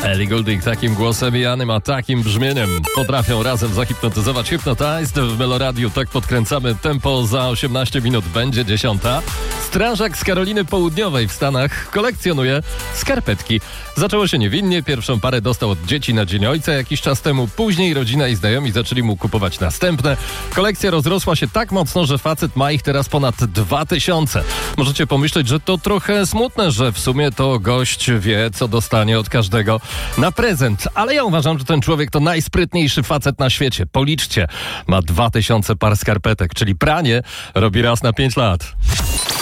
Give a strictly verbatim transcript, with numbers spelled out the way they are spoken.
Ellie Goulding takim głosem i Anny ma takim brzmieniem. Potrafią razem zahipnotyzować. Hypnotized w Meloradiu. Tak podkręcamy tempo. Za osiemnaście minut będzie dziesiąta. Strażak z Karoliny Południowej w Stanach kolekcjonuje skarpetki. Zaczęło się niewinnie. Pierwszą parę dostał od dzieci na Dzień Ojca jakiś czas temu. Później rodzina i znajomi zaczęli mu kupować następne. Kolekcja rozrosła się tak mocno, że facet ma ich teraz ponad dwa tysiące. Możecie pomyśleć, że to trochę smutne, że w sumie to gość wie, co dostanie od każdego na prezent. Ale ja uważam, że ten człowiek to najsprytniejszy facet na świecie. Policzcie, ma dwa tysiące par skarpetek, czyli pranie robi raz na pięć lat.